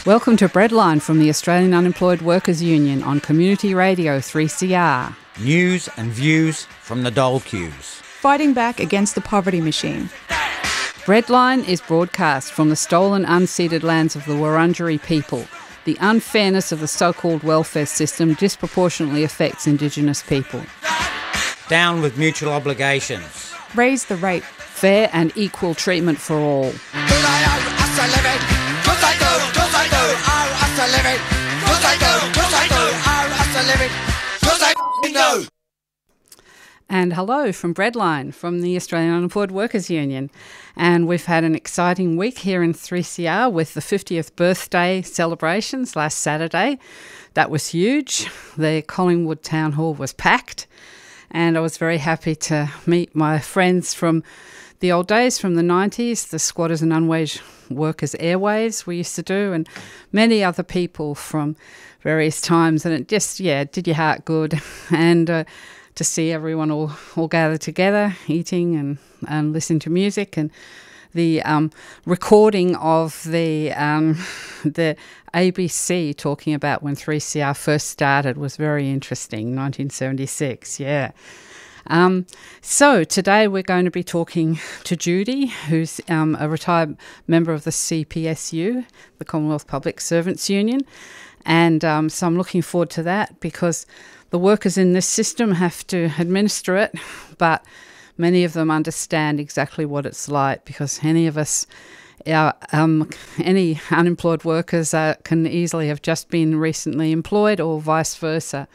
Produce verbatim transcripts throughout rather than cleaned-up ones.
Welcome to Breadline from the Australian Unemployed Workers Union on Community Radio three C R. News and views from the dole queues. Fighting back against the poverty machine. Breadline is broadcast from the stolen unceded lands of the Wurundjeri people. The unfairness of the so-called welfare system disproportionately affects Indigenous people. Down with mutual obligations. Raise the rate. Fair and equal treatment for all. And hello from Breadline from the Australian Unemployed Workers Union. And we've had an exciting week here in three C R with the fiftieth birthday celebrations last Saturday. That was huge. The Collingwood Town Hall was packed. And I was very happy to meet my friends from the old days, from the nineties, the Squatters and Unwaged Workers Airwaves we used to do, and many other people from various times. And it just, yeah, did your heart good. And uh, to see everyone all, all gather together, eating and, and listening to music, and the um, recording of the um, the A B C talking about when three C R first started was very interesting, nineteen seventy-six, yeah. Um, so today we're going to be talking to Judy, who's um, a retired member of the C P S U, the Commonwealth Public Servants Union, and um, so I'm looking forward to that because the workers in this system have to administer it, but many of them understand exactly what it's like because any of us, our, um, any unemployed workers uh, can easily have just been recently employed or vice versa.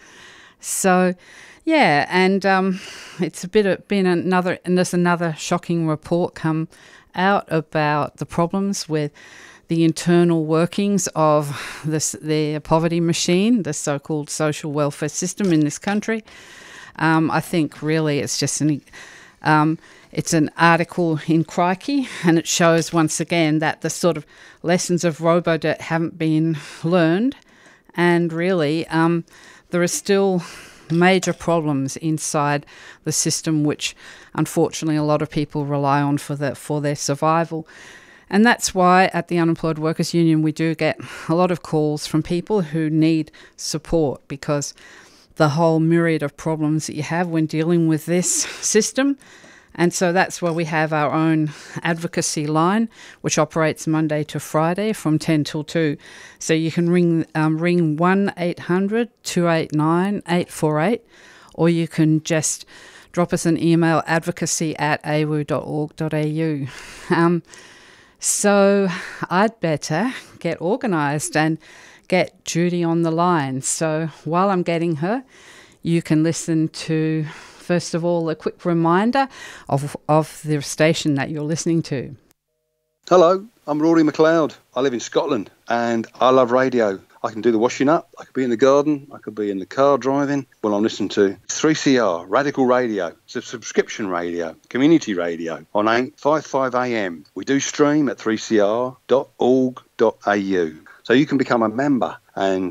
So, yeah, and um, it's a bit of, been another, and there's another shocking report come out about the problems with the internal workings of this, the poverty machine, the so-called social welfare system in this country. Um, I think really it's just an, um, it's an article in Crikey, and it shows once again that the sort of lessons of robo-debt haven't been learned, and really um, there are still major problems inside the system which unfortunately a lot of people rely on for the, for their survival. And that's why at the Unemployed Workers Union we do get a lot of calls from people who need support because the whole myriad of problems that you have when dealing with this system. And so that's why we have our own advocacy line, which operates Monday to Friday from ten till two. So you can ring um, ring one eight hundred two eight nine eight four eight, or you can just drop us an email, advocacy at a w dot org dot a u. Um, so I'd better get organised and get Judy on the line. So while I'm getting her, you can listen to, first of all, a quick reminder of, of the station that you're listening to. Hello, I'm Rory McLeod. I live in Scotland and I love radio. I can do the washing up, I could be in the garden, I could be in the car driving. Well, I'm listening to three C R, Radical Radio. It's a subscription radio, community radio on eight fifty-five A M. We do stream at three c r dot org dot a u. So you can become a member and